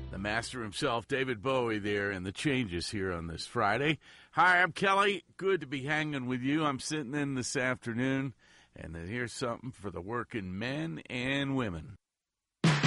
The master himself, David Bowie, there, and the changes here on this Friday. Hi, I'm Kelly. Good to be hanging with you. I'm sitting in this afternoon, and here's something for the working men and women.